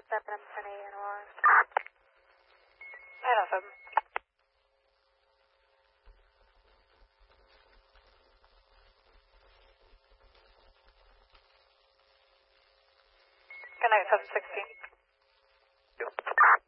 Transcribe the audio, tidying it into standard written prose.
7, I'm 10 ANOR. 907. Good night, 716.